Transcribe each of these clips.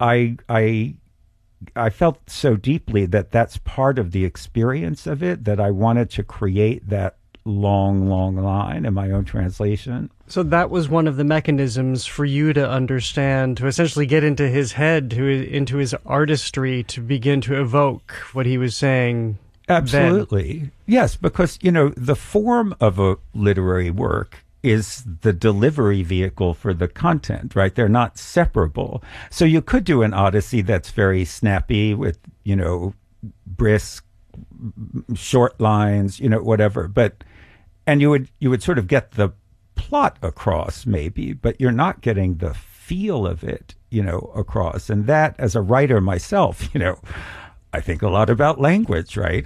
I felt so deeply that that's part of the experience of it, that I wanted to create that long, long line in my own translation. So that was one of the mechanisms for you to understand, to essentially get into his head, into his artistry, to begin to evoke what he was saying. Absolutely. Then. Yes, because, the form of a literary work is the delivery vehicle for the content, right? They're not separable. So you could do an Odyssey that's very snappy with, brisk, short lines, whatever. And you would sort of get the plot across maybe, but you're not getting the feel of it, across. And that, as a writer myself, I think a lot about language, right?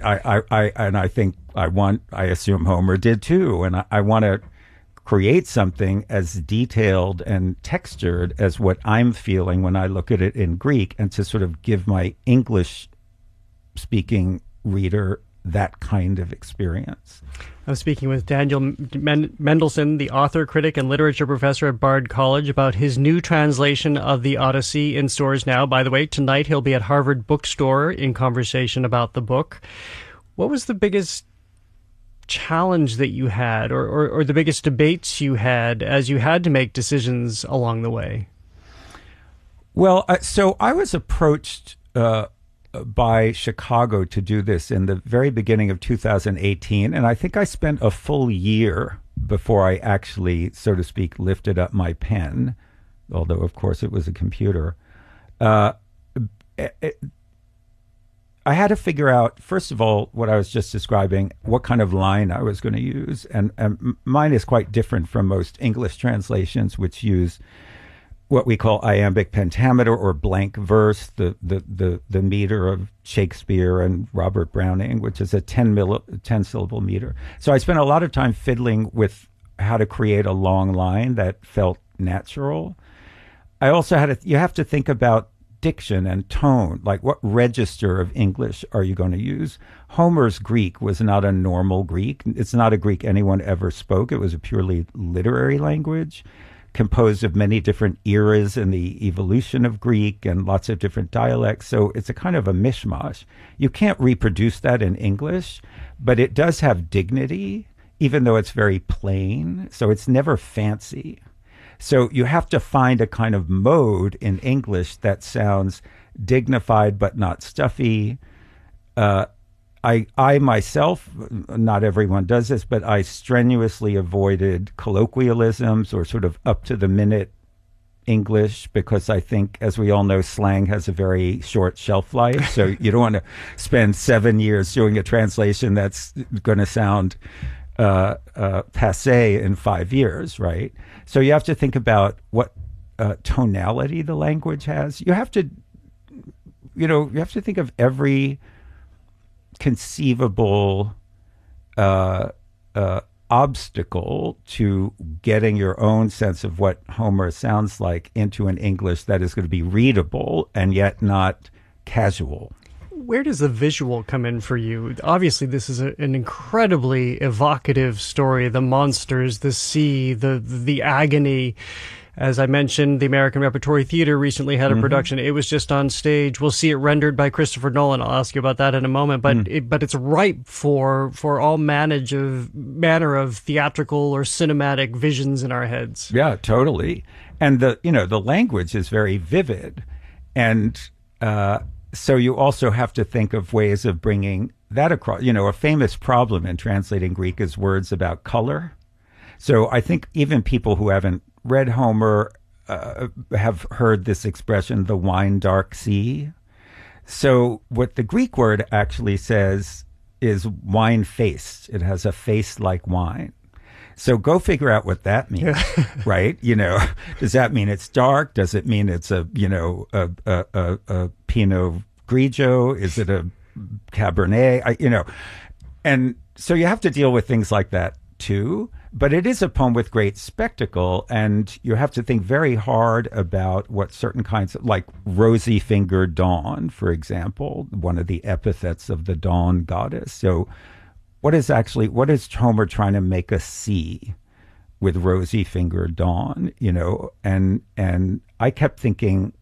I assume Homer did too. And I want to create something as detailed and textured as what I'm feeling when I look at it in Greek, and to sort of give my English speaking reader that kind of experience. I'm speaking with Daniel Mendelsohn, the author, critic, and literature professor at Bard College, about his new translation of the Odyssey, in stores now. By the way, tonight he'll be at Harvard Bookstore in conversation about the book. What was the biggest challenge that you had, or the biggest debates you had as you had to make decisions along the way? Well, so I was approached by Chicago to do this in the very beginning of 2018. And I think I spent a full year before I actually, so to speak, lifted up my pen, although, of course, it was a computer. I had to figure out, first of all, what I was just describing, what kind of line I was going to use. And mine is quite different from most English translations, which use what we call iambic pentameter, or blank verse, the meter of Shakespeare and Robert Browning, which is a 10 syllable meter. So I spent a lot of time fiddling with how to create a long line that felt natural. I also you have to think about diction and tone, like what register of English are you going to use? Homer's Greek was not a normal Greek. It's not a Greek anyone ever spoke. It was a purely literary language, composed of many different eras in the evolution of Greek and lots of different dialects. So it's a kind of a mishmash. You can't reproduce that in English, but it does have dignity, even though it's very plain. So it's never fancy. So you have to find a kind of mode in English that sounds dignified but not stuffy. I myself, not everyone does this, but I strenuously avoided colloquialisms or sort of up-to-the-minute English, because I think, as we all know, slang has a very short shelf life. So you don't want to spend 7 years doing a translation that's going to sound passé in 5 years, right? So you have to think about what tonality the language has. You have to think of every conceivable obstacle to getting your own sense of what Homer sounds like into an English that is going to be readable and yet not casual. Where does the visual come in for you? Obviously, this is an incredibly evocative story. The monsters, the sea, the agony. As I mentioned, the American Repertory Theater recently had a production. It was just on stage. We'll see it rendered by Christopher Nolan. I'll ask you about that in a moment. But it's ripe for all manner of theatrical or cinematic visions in our heads. Yeah, totally. And the language is very vivid, and so you also have to think of ways of bringing that across. A famous problem in translating Greek is words about color. So I think even people who haven't read Homer have heard this expression, the wine dark sea. So what the Greek word actually says is wine faced. It has a face like wine. So go figure out what that means, right? Does that mean it's dark? Does it mean it's a Pinot Grigio? Is it a Cabernet? And so you have to deal with things like that too. But it is a poem with great spectacle, and you have to think very hard about what certain kinds of, like rosy-fingered dawn, for example, one of the epithets of the dawn goddess. So what is Homer trying to make us see with rosy-fingered dawn, And I kept thinking,